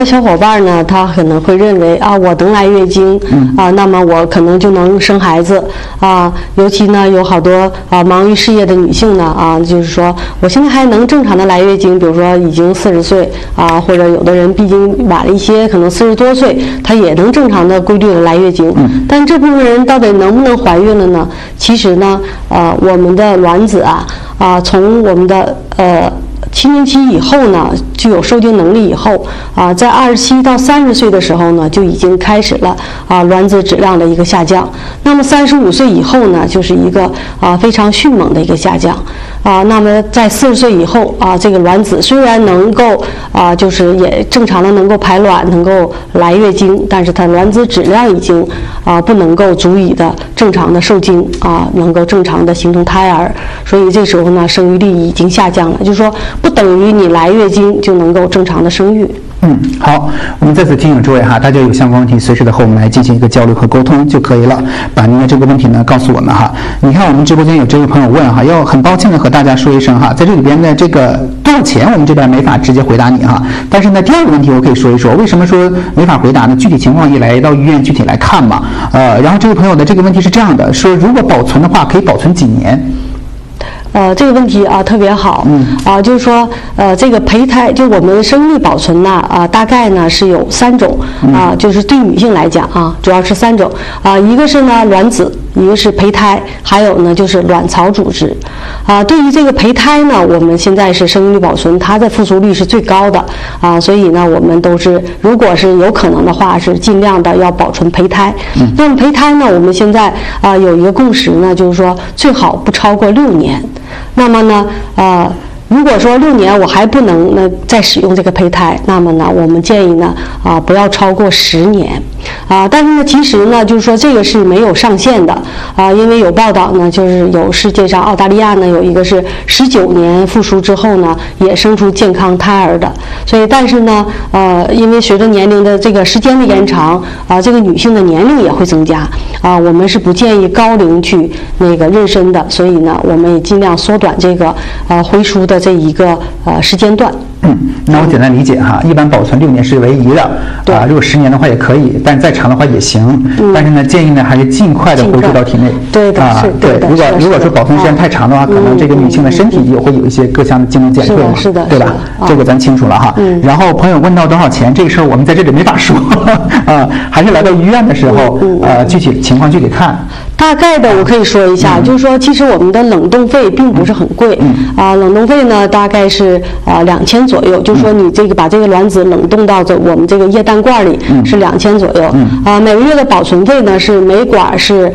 小伙伴呢，他可能会认为啊，我能来月经那么我可能就能生孩子尤其呢有好多忙于事业的女性呢就是说我现在还能正常的来月经，比如说已经40岁或者有的人毕竟晚了一些，可能40多岁，他也能正常的规律的来月经。但这部分人到底能不能怀孕了呢？其实呢，我们的卵子从我们的青春期以后呢，具有受精能力以后在27到30岁的时候呢，就已经开始了卵子质量的一个下降。那么35岁以后呢，就是一个非常迅猛的一个下降那么在40岁以后这个卵子虽然能够就是也正常的能够排卵，能够来月经，但是它卵子质量已经不能够足以的正常的受精能够正常的形成胎儿，所以这时候呢，生育力已经下降了，就是说不等于你来月经就能够正常的生育。 好，我们再次提醒诸位大家有相关问题随时的和我们来进行一个交流和沟通就可以了，把您的这个问题呢告诉我们你看我们直播间有这位朋友问要很抱歉的和大家说一声在这里边的这个多少钱我们这边没法直接回答你但是呢第二个问题我可以说一说，为什么说没法回答呢？具体情况一来到医院具体来看嘛然后这位朋友的这个问题是这样的，说如果保存的话可以保存几年？ 这个问题特别好就是说这个胚胎就我们生育保存呢大概呢是有3种就是对女性来讲主要是3种一个是呢卵子，一个是胚胎，还有呢就是卵巢组织对于这个胚胎呢，我们现在是生育率保存，它的复苏率是最高的所以呢我们都是如果是有可能的话是尽量的要保存胚胎那么胚胎呢我们现在有一个共识呢，就是说最好不超过6年。那么呢如果说6年我还不能再使用这个胚胎，那么呢我们建议呢不要超过10年但是呢其实呢就是说这个是没有上限的因为有报道呢，就是有世界上澳大利亚呢有一个是19年复苏之后呢也生出健康胎儿的，所以但是呢因为随着年龄的这个时间的延长这个女性的年龄也会增加我们是不建议高龄去妊娠的，所以呢我们也尽量缩短这个回输的这一个时间段。 那我简单理解一般保存6年是唯一的如果10年的话也可以，但再长的话也行但是呢建议呢还是尽快的回输到体内。 对的对，如果说保存时间太长的话可能这个女性的身体也会有一些各项的机能减退嘛， 是的对吧这个咱清楚了然后朋友问到多少钱，这个事儿我们在这里没法说还是来到医院的时候具体情况具体看。 大概的我可以说一下就是说其实我们的冷冻费并不是很贵冷冻费呢大概是2000左右，就是说你这个把这个卵子冷冻到我们这个液氮罐里是2000左右每个月的保存费呢是每管是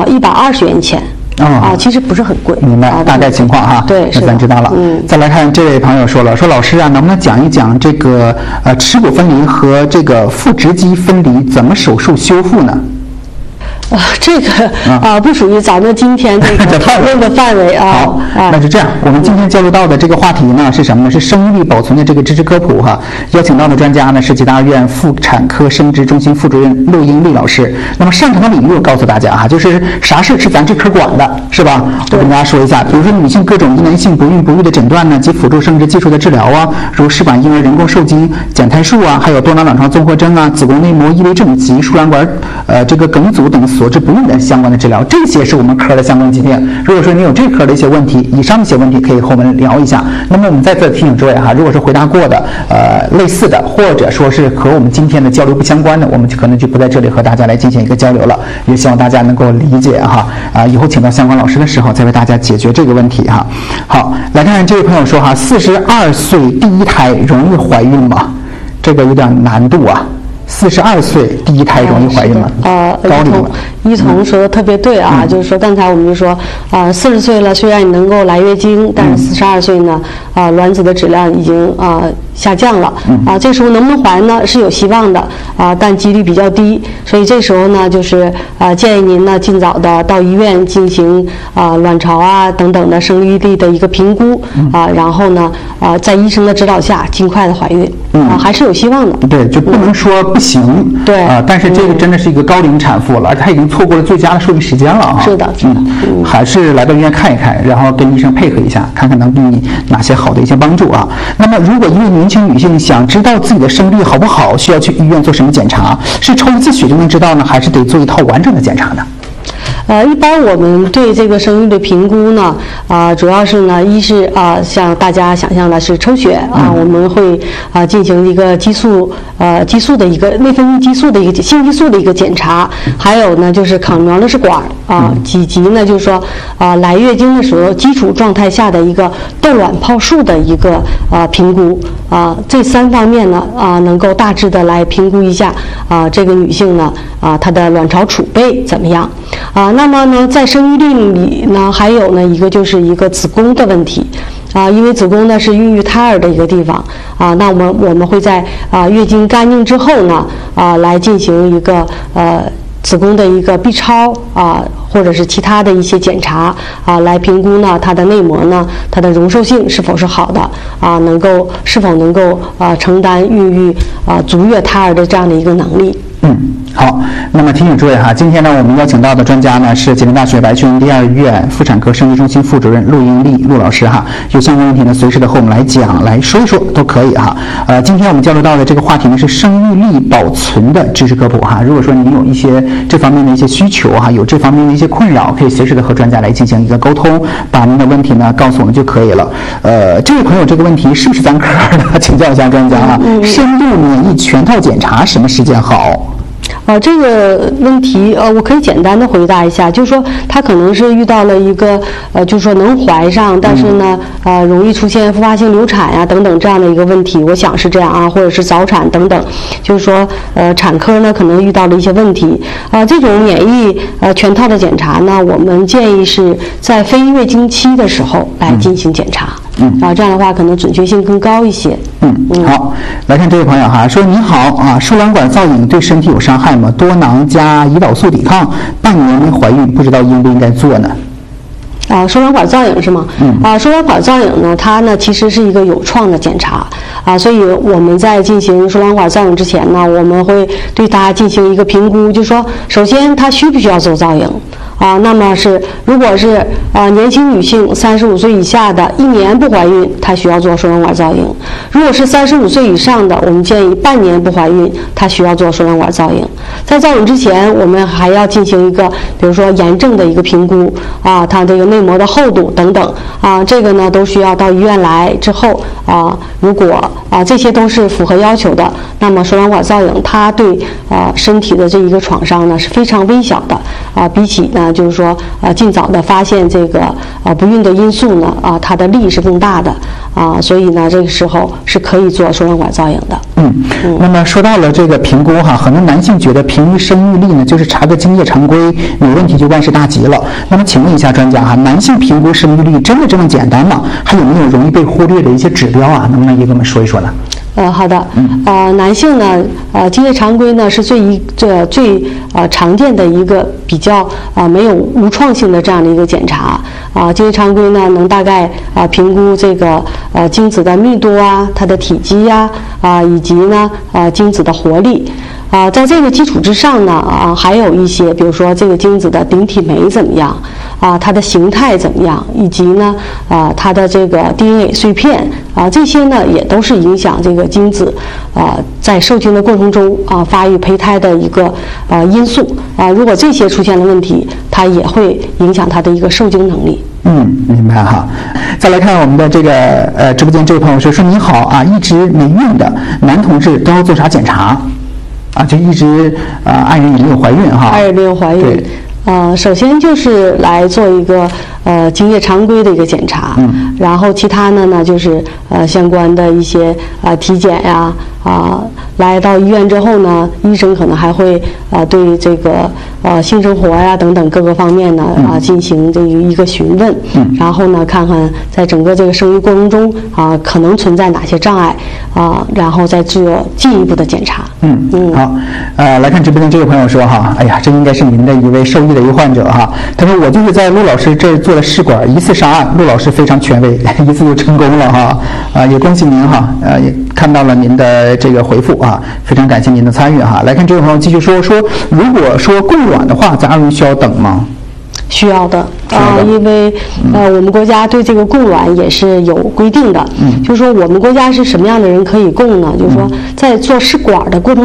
120元钱其实不是很贵。 明白大概情况对， 那咱知道了再来看这位朋友说了，说老师能不能讲一讲这个耻骨分离和这个腹直肌分离怎么手术修复呢？ 这个不属于咱们今天这个讨论的范围好那是这样，我们今天交流到的这个话题呢是什么呢？是生育力保存的这个知识科普邀请到的专家呢是济大医院妇产科生殖中心副主任陆英丽老师。那么擅长的领域我告诉大家就是啥事是咱这科管的，是吧？我跟大家说一下，比如说女性各种疑难性不孕不育的诊断呢及辅助生殖技术的治疗如试管婴儿人工受精、减胎术还有多囊卵巢综合征子宫内膜异位症及输卵管这个梗阻等所致不孕的相关的治疗，这些是我们科的相关疾病。如果说你有这科的一些问题，以上的一些问题可以和我们聊一下。那么我们再次提醒诸位如果是回答过的类似的，或者说是和我们今天的交流不相关的，我们可能就不在这里和大家来进行一个交流了。也希望大家能够理解以后请到相关老师的时候再为大家解决这个问题好，来看看这位朋友说42岁第一胎容易怀孕吗？这个有点难度42岁第一胎容易怀孕吗？高龄了。 一彤说的特别对就是说刚才我们就说40岁了，虽然你能够来月经，但是42岁呢卵子的质量已经下降了这时候能不能怀呢？是有希望的但几率比较低，所以这时候呢就是建议您呢尽早的到医院进行卵巢等等的生育力的一个评估然后呢在医生的指导下尽快的怀孕还是有希望的。 对，就不能说不行对但是这个真的是一个高龄产妇了，而且她已经错过了最佳的受孕时间了是的还是来到医院看一看，然后跟医生配合一下，看看能给你哪些好的一些帮助那么如果因为您年轻女性想知道自己的生育率好不好，需要去医院做什么检查？是抽一次血就能知道呢，还是得做一套完整的检查呢？ 一般我们对这个生育的评估呢，主要是呢，一是像大家想象的是抽血我们会进行一个激素的一个内分泌激素的一个性激素的一个检查，还有呢就是抗苗勒氏管以及呢就是说来月经的时候基础状态下的一个窦卵泡数的一个评估这3方面呢能够大致的来评估一下这个女性呢她的卵巢储备怎么样那么呢，在生育率里呢，还有呢一个就是一个子宫的问题因为子宫呢是孕育胎儿的一个地方那我们会在月经干净之后呢来进行一个子宫的一个 B 超或者是其他的一些检查来评估呢它的内膜呢它的容受性是否是好的是否能够承担孕育足月胎儿的这样的一个能力。 好，那么提醒诸位哈，今天呢我们邀请到的专家呢是吉林大学白云第2医院妇产科生殖中心副主任陆英丽陆老师哈，有相关问题呢随时的和我们来讲来说一说都可以哈。今天我们交流到的这个话题呢是生育力保存的知识科普哈。如果说您有一些这方面的一些需求哈，有这方面的一些困扰，可以随时的和专家来进行一个沟通，把您的问题呢告诉我们就可以了。这位朋友这个问题是不是咱科的？请教一下专家哈。深度免疫全套检查什么时间好？ 这个问题我可以简单的回答一下，就是说他可能是遇到了一个就是说能怀上，但是呢容易出现复发性流产呀等等这样的一个问题，我想是这样或者是早产等等，就是说产科呢可能遇到了一些问题这种免疫全套的检查呢，我们建议是在非月经期的时候来进行检查。这样的话可能准确性更高一些。 好，来看这位朋友哈，说您好输卵管造影对身体有伤害吗？多囊加胰岛素抵抗，半年没怀孕，不知道应不应该做呢？ 输卵管造影是吗？输卵管造影呢，它呢其实是一个有创的检查所以我们在进行输卵管造影之前呢，我们会对它进行一个评估，就是说首先它需不需要做造影那么是如果是年轻女性35岁以下的1年不怀孕，她需要做输卵管造影；如果是35岁以上的，我们建议半年不怀孕，她需要做输卵管造影。在造影之前，我们还要进行一个比如说炎症的一个评估它这个内膜的厚度等等这个呢都需要到医院来之后如果这些都是符合要求的，那么输卵管造影它对身体的这一个创伤呢是非常微小的比起呢就是说尽早的发现这个不孕的因素呢它的利是更大的所以呢这个时候是可以做输卵管造影的。 那么说到了这个评估哈，很多男性觉得评估生育力呢就是查个精液常规，有问题就万事大吉了。那么请问一下专家哈，男性评估生育力真的这么简单吗？还有没有容易被忽略的一些指标能不能也给我们说一说呢？ 好的，男性呢，精液常规呢是最常见的一个比较没有无创性的这样的一个检查精液常规呢能大概评估这个精子的密度它的体积以及呢精子的活力。在这个基础之上呢还有一些比如说这个精子的顶体酶怎么样它的形态怎么样，以及呢它的这个 DNA 碎片这些呢也都是影响这个精子在受精的过程中发育胚胎的一个因素如果这些出现了问题，它也会影响它的一个受精能力。 明白哈。再来看我们的这个直播间这位朋友说您好一直没孕的男同志都要做啥检查就一直爱人也没有怀孕爱人没有怀孕。首先就是来做一个精液常规的一个检查然后其他呢就是相关的一些体检来到医院之后呢，医生可能还会对这个性生活等等各个方面呢进行这一个询问然后呢看看在整个这个生育过程中可能存在哪些障碍然后再做进一步的检查。 好，来看直播间这位朋友说哎呀，这应该是您的一位受益的一个患者他说我就是在陆老师这儿做了试管，一次上岸，陆老师非常权威，一次就成功了也恭喜您也看到了您的这个回复非常感谢您的参与来看这位朋友继续说如果说供卵的话，咱2人需要等吗？ 需要的因为我们国家对这个供卵也是有规定的，就是说我们国家是什么样的人可以供呢？就是说在做试管的过程